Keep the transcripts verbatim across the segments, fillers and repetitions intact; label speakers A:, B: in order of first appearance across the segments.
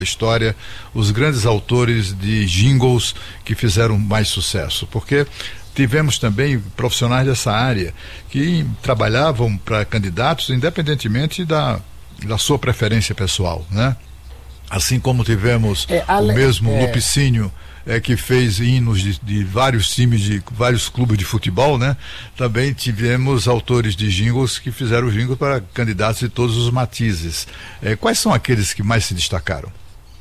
A: história, os grandes autores de jingles que fizeram mais sucesso, porque tivemos também profissionais dessa área que trabalhavam para candidatos independentemente da, da sua preferência pessoal, né? Assim como tivemos é, ale... o mesmo é... Lupicínio, é, que fez hinos de, de vários times, de vários clubes de futebol, né? Também tivemos autores de jingles que fizeram jingles para candidatos de todos os matizes. É, quais são aqueles que mais se destacaram?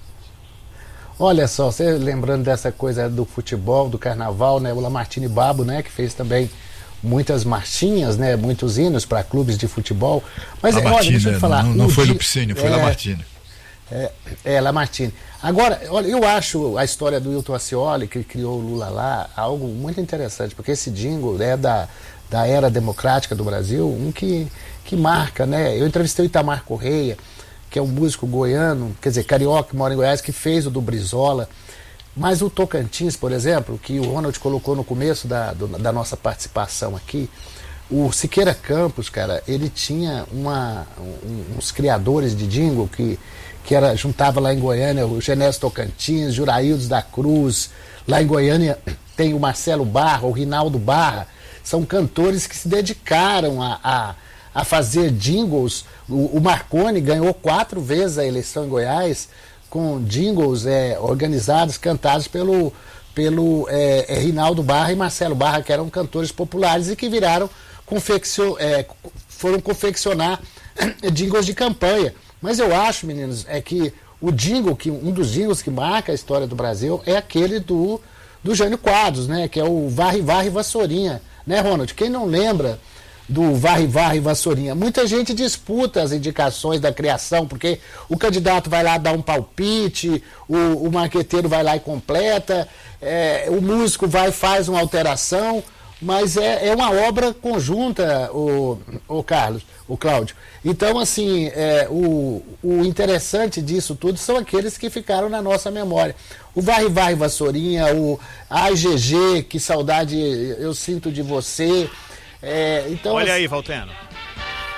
B: Olha só, você lembrando dessa coisa do futebol, do carnaval, né? O Lamartine Babo, né? Que fez também muitas marchinhas, né? Muitos hinos para clubes de futebol. Mas
A: Lamartine,
B: olha, deixa eu te falar.
A: Não, não foi
B: di...
A: Lupicínio, foi
B: é,
A: Lamartine.
B: É, é, Lamartine. Agora, olha, eu acho a história do Hilton Ascioli, que criou o Lula lá, algo muito interessante, porque esse jingle é da, da era democrática do Brasil, um que, que marca, né? Eu entrevistei o Itamar Correia, que é um músico goiano, quer dizer, carioca, que mora em Goiás, que fez o do Brizola. Mas o Tocantins, por exemplo, que o Ronald colocou no começo da, do, da nossa participação aqui, o Siqueira Campos, cara, ele tinha uma, um, uns criadores de jingle que, que era, juntava lá em Goiânia o Genésio Tocantins, Juraildes da Cruz. Lá em Goiânia tem o Marcelo Barra, o Rinaldo Barra. São cantores que se dedicaram a... a a fazer jingles. O, o Marconi ganhou quatro vezes a eleição em Goiás com jingles é, organizados, cantados pelo, pelo é, é, Rinaldo Barra e Marcelo Barra, que eram cantores populares e que viraram confeccio, é, foram confeccionar jingles de campanha. Mas eu acho, meninos, é que o jingle, que, um dos jingles que marca a história do Brasil é aquele do, do Jânio Quadros, né, que é o Varre, Varre, Vassourinha, né, Ronald? Quem não lembra do Varre, Varre, Vassourinha? Muita gente disputa as indicações da criação, porque o candidato vai lá dar um palpite, o, o marqueteiro vai lá e completa, é, o músico vai e faz uma alteração, mas é, é uma obra conjunta, o, o Carlos, o Cláudio. Então, assim, é, o, o interessante disso tudo são aqueles que ficaram na nossa memória. O Varre, Varre, Vassourinha, o Ai G G, que saudade eu sinto de você. É, então,
C: olha aí, Valteno.